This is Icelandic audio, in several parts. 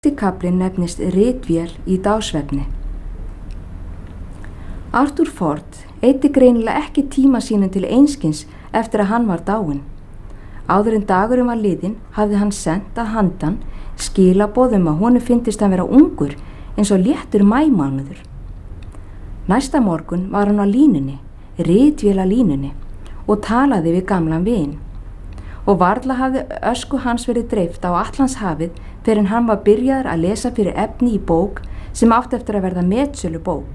Fyrsti kaflinn nefnist ritvél í dásvefni. Arthur Ford eyddi greinilega ekki tíma sínum til einskis eftir að hann var dáinn. Áður en dagurinn var liðinn hafði hann sent að handan skilaboð að honum fyndist hann vera ungur eins og léttur maímánuður. Næsta morgun var hann á línunni, ritvél á línunni, og talaði við gamlan vin. Og varla hafði ösku hans verið dreift á Atlantshafið fyrr en hann var byrjaður að lesa fyrir efni í bók sem átti eftir að verða metsölu bók.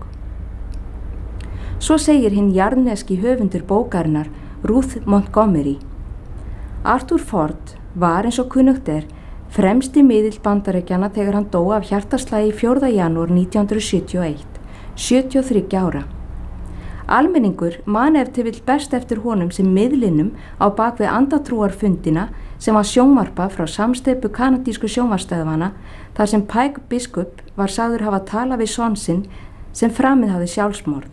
Svo segir hinn jarðneski höfundur bókarinnar, Ruth Montgomery. Arthur Ford var eins og kunnugt fremsti miðill Bandaríkjanna þegar hann dó af hjartaslagi 4. janúar 1971, 73 ára. Almenningur man ef til vill best eftir honum sem miðlinum á bak við andatrúarfundina sem var sjónvarpað frá samsteypu kanadísku sjónvarpsstöðvanna þar sem Pike biskup var sagður hafa talað við son sinn sem framið hafði sjálfsmorð.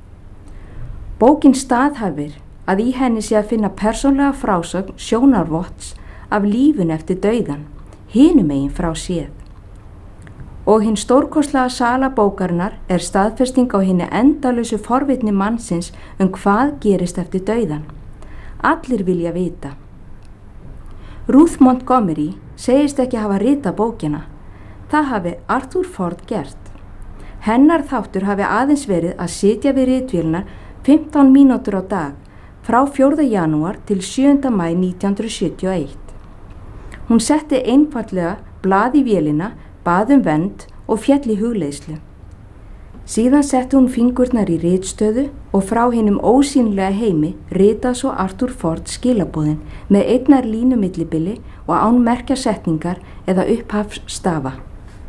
Bókin staðhæfir að í henni sé að finna persónlega frásögn sjónarvotts af lífinu eftir dauðan, hinum megin frá séð. Og hinn stórkostlega sala bókarinnar staðfesting á hinni endalausu forvitni mannsins hvað gerist eftir dauðan. Allir vilja vita. Ruth Montgomery segist ekki hafa ritað bókina. Það hafi Arthur Ford gert. Hennar þáttur hafi aðeins verið að sitja við ritvélina 15 mínútur á dag frá 4. janúar til 7. maí 1971. Hún setti einfaldlega blað í vélina, bað vernd og féll í hugleiðslu. Síðan setti hún fingurnar í ritstöðu og frá hinum ósýnilega heimi ritað svo Arthur Ford skilaboðin með einnar línu millibili og án merkjasetningar eða upphafsstafa.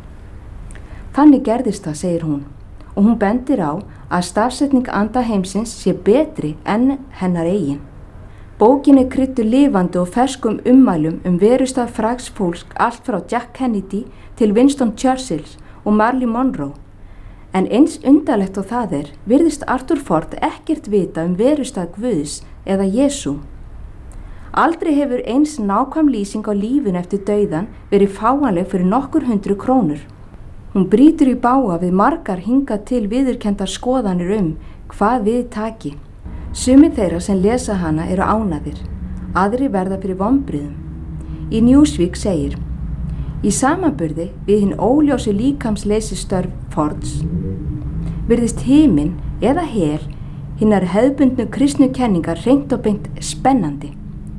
Þannig gerðist það, segir hún, og hún bendir á að stafsetning anda heimsins sé betri en hennar eigin. Bókin krydduð lifandi og ferskum ummælum verustað frægs fólks allt frá Jack Kennedy til Winston Churchill og Marilyn Monroe. En eins undarlegt og það virðist Arthur Ford ekkert vita verustað Guðs eða Jesú. Aldrei hefur eins nákvæm lýsing á lífinu eftir dauðan verið fáanleg fyrir nokkur 100 krónur. Hún brýtur í bága við margar hingað til viðurkenndar skoðanir hvað við taki. Sumir þeirra sem lesa hana eru ánægðir, aðri verða fyrir vonbrigðum. Í Newsweek segir: í samanburði við hinn óljósu líkamsleysistörf Fords virðist himinn eða hel hinnar hefðbundnu kristnu kenningar hreint og beint spennandi.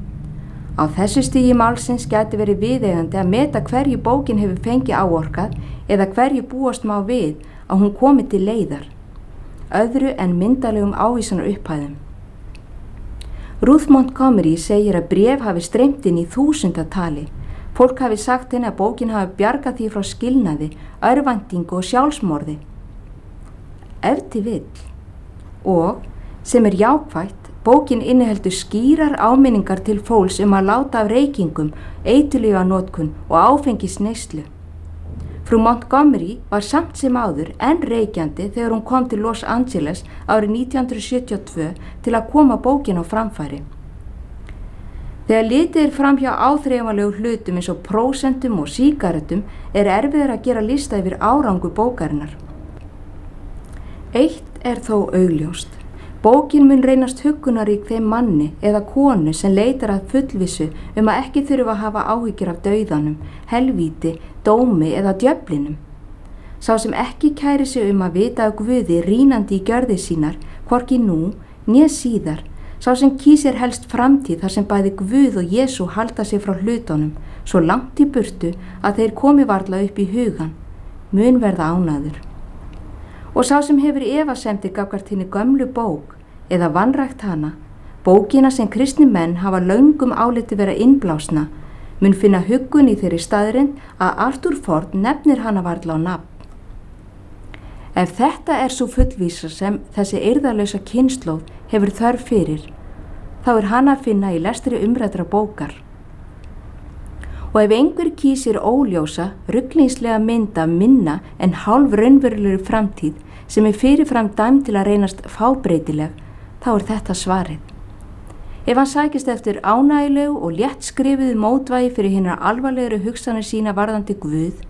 Á þessu stigi málsins gæti verið viðeigandi að meta hverju bókin hefur fengið áorkað eða hverju búast má við að hún komi til leiðar, öðru en myndalegum ávísanar upphæðum. Ruth Montgomery segir að bréf hafi streymt inn í þúsundatali. Fólk hafi sagt henni að bókin hafi bjargað því frá skilnaði, örvæntingu og sjálfsmorði. Ef til vill. Og, sem jákvætt, bókin inniheldur skýrar áminningar til fólks að láta af reykingum, eiturlyfjanotkun og áfengisneyslu. Frú Montgomery var samt sem áður enn reykjandi þegar hún kom til Los Angeles árið 1972 til að koma bókin á framfæri. Þegar litið framhjá áþreifanlegu hlutum eins og prósentum og sígarettum erfiðara að gera lista yfir árangur bókarinnar. Eitt þó augljóst. Bókin mun reynast huggunarík þeim manni eða konu sem leitar að fullvissu að ekki þurfa að hafa áhyggjur af dauðanum, helvíti, dómi eða djöflinum. Sá sem ekki kæri sig að vita af Guði rínandi í gjörðir sínar, hvorki nú, né síðar, sá sem kýsir helst framtíð þar sem bæði Guð og Jesú halda sig frá hlutunum, svo langt í burtu að þeir komi varla upp í hugan, mun verða ánægður. Og sá sem hefur efasemdir gagnvart hinni gömlu bók eða vanrækt hana, bókina sem kristni menn hafa löngum áliti vera innblásna, mun finna huggun í þeirri staðrind að Arthur Ford nefnir hana varla á nafn. Ef þetta sú fullvísa sem þessi eirðarlausa kynslóð hefur þörf fyrir, þá hana að finna í lestri umræddra bókar. Og ef einhver kýsir óljósa, ruglingslega mynd af minna en hálf raunverulegri framtíð sem fyrirfram dæmd til að reynast fábreytileg, þá þetta svarið. Ef hann sækist eftir ánægilegu og léttskrifuðu mótvægi fyrir hinnar alvarlegri hugsanir sína varðandi Guð,